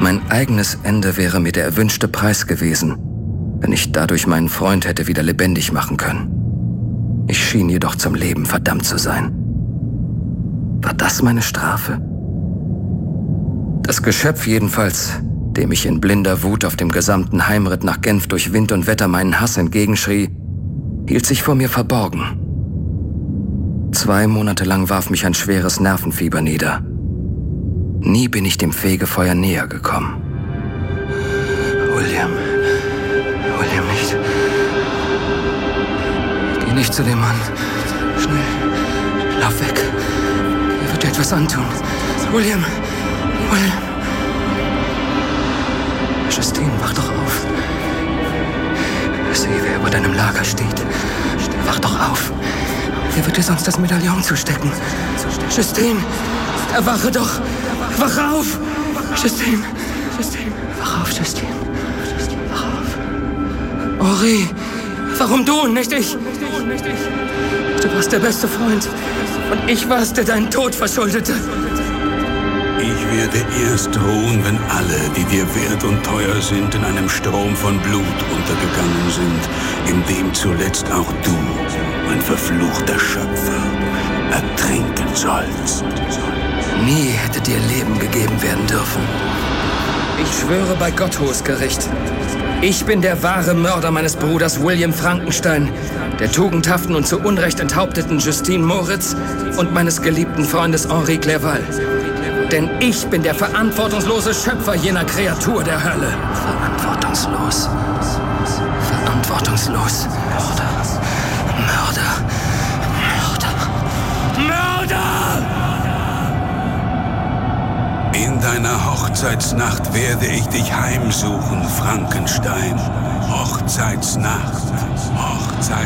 Mein eigenes Ende wäre mir der erwünschte Preis gewesen, wenn ich dadurch meinen Freund hätte wieder lebendig machen können. Ich schien jedoch zum Leben verdammt zu sein. War das meine Strafe? Das Geschöpf jedenfalls, dem ich in blinder Wut auf dem gesamten Heimritt nach Genf durch Wind und Wetter meinen Hass entgegenschrie, hielt sich vor mir verborgen. 2 Monate lang warf mich ein schweres Nervenfieber nieder. Nie bin ich dem Fegefeuer näher gekommen. William nicht. Geh nicht zu dem Mann. Schnell, lauf weg. Er wird dir etwas antun. William. Justine, wach doch auf. Sieh, wer über deinem Lager steht. Wach doch auf. Er wird dir sonst das Medaillon zustecken. Justine, erwache doch. Wach auf. Justine. Wach auf, Justine. Wach auf. Henri, warum du, nicht ich? Du warst der beste Freund. Und ich war's, der deinen Tod verschuldete. Ich werde erst ruhen, wenn alle, die dir wert und teuer sind, in einem Strom von Blut untergegangen sind, in dem zuletzt auch du, mein verfluchter Schöpfer, ertrinken sollst. Nie hätte dir Leben gegeben werden dürfen. Ich schwöre bei Gott, hohes Gericht. Ich bin der wahre Mörder meines Bruders William Frankenstein, der tugendhaften und zu Unrecht enthaupteten Justine Moritz und meines geliebten Freundes Henri Clerval. Denn ich bin der verantwortungslose Schöpfer jener Kreatur der Hölle. Verantwortungslos. Mörder! In deiner Hochzeitsnacht werde ich dich heimsuchen, Frankenstein. Hochzeitsnacht.